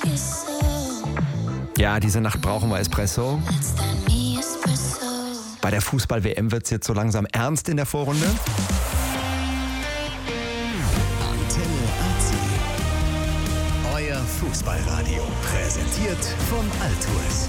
Ja, diese Nacht brauchen wir Espresso. Bei der Fußball-WM wird es jetzt so langsam ernst in der Vorrunde. Antenne AC. Euer Fußballradio. Präsentiert von Altours.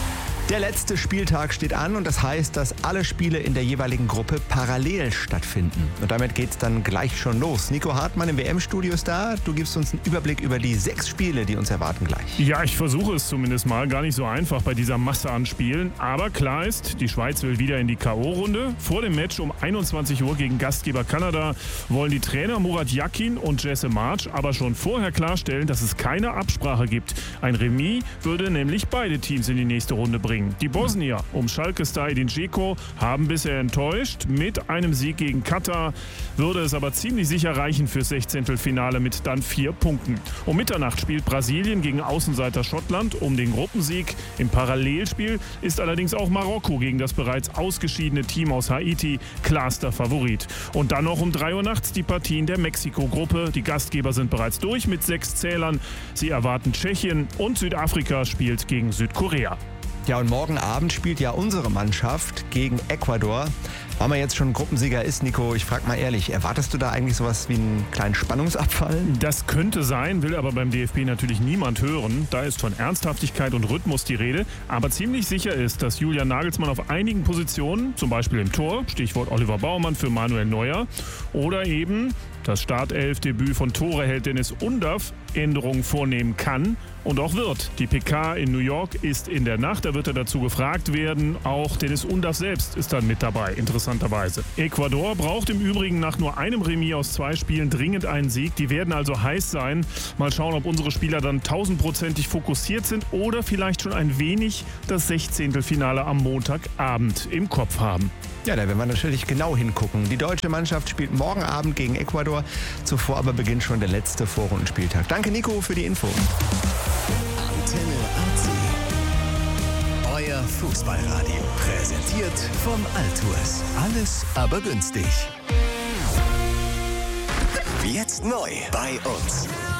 Der letzte Spieltag steht an und das heißt, dass alle Spiele in der jeweiligen Gruppe parallel stattfinden. Und damit geht's dann gleich schon los. Nico Hartmann im WM-Studio ist da. Du gibst uns einen Überblick über die 6 Spiele, die uns erwarten gleich. Ja, ich versuche es zumindest mal. Gar nicht so einfach bei dieser Masse an Spielen. Aber klar ist, die Schweiz will wieder in die K.O.-Runde. Vor dem Match um 21 Uhr gegen Gastgeber Kanada wollen die Trainer Murat Yakin und Jesse Marsch aber schon vorher klarstellen, dass es keine Absprache gibt. Ein Remis würde nämlich beide Teams in die nächste Runde bringen. Die Bosnier um Schalke-Star Edin Dzeko haben bisher enttäuscht. Mit einem Sieg gegen Katar würde es aber ziemlich sicher reichen fürs 16. mit dann 4 Punkten. Um Mitternacht spielt Brasilien gegen Außenseiter Schottland um den Gruppensieg. Im Parallelspiel ist allerdings auch Marokko gegen das bereits ausgeschiedene Team aus Haiti klarster Favorit. Und dann noch um 3 Uhr nachts die Partien der Mexiko-Gruppe. Die Gastgeber sind bereits durch mit 6 Zählern. Sie erwarten Tschechien und Südafrika spielt gegen Südkorea. Ja, und morgen Abend spielt ja unsere Mannschaft gegen Ecuador. Weil man jetzt schon Gruppensieger ist, Nico, ich frage mal ehrlich, erwartest du da eigentlich sowas wie einen kleinen Spannungsabfall? Das könnte sein, will aber beim DFB natürlich niemand hören. Da ist von Ernsthaftigkeit und Rhythmus die Rede. Aber ziemlich sicher ist, dass Julian Nagelsmann auf einigen Positionen, zum Beispiel im Tor, Stichwort Oliver Baumann für Manuel Neuer, oder eben das Startelfdebüt von Toreheld Dennis Undav Änderungen vornehmen kann und auch wird. Die PK in New York ist in der Nacht, da wird er dazu gefragt werden. Auch Dennis Undav selbst ist dann mit dabei, interessanterweise. Ecuador braucht im Übrigen nach nur einem Remis aus 2 Spielen dringend einen Sieg. Die werden also heiß sein. Mal schauen, ob unsere Spieler dann 1000%ig fokussiert sind oder vielleicht schon ein wenig das 16. am Montagabend im Kopf haben. Ja, da werden wir natürlich genau hingucken. Die deutsche Mannschaft spielt morgen Abend gegen Ecuador. Zuvor aber beginnt schon der letzte Vorrundenspieltag. Danke, Nico, für die Info. Antenne AC. Euer Fußballradio. Präsentiert von Altours. Alles aber günstig. Jetzt neu bei uns.